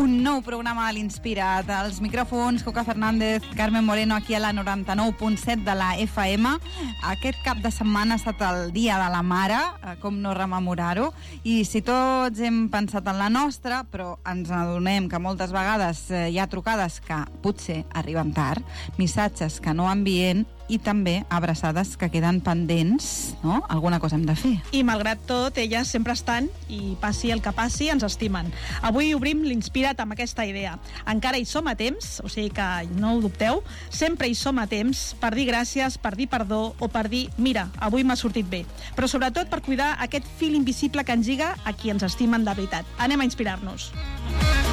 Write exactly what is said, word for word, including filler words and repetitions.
un nou programa de l'Inspirat. Els micròfons, Coca Fernández, Carmen Moreno, aquí a la noranta-nou punt set de la F M. Aquest cap de setmana ha estat el Dia de la Mare, com no rememorar-ho, i si tots hem pensat en la nostra, però ens adonem que moltes vegades hi ha trucades que potser arriben tard, missatges que no envien, i també abraçades que queden pendents, no? Alguna cosa hem de fer. I malgrat tot, elles sempre estan, i passi el que passi, ens estimen. Avui obrim l'Inspirat amb aquesta idea. Encara hi som a temps, o sigui que no ho dubteu, sempre hi som a temps per dir gràcies, per dir perdó o per dir, mira, avui m'ha sortit bé. Però sobretot per cuidar aquest fil invisible que ens lliga a qui ens estimen de veritat. Anem a inspirar-nos.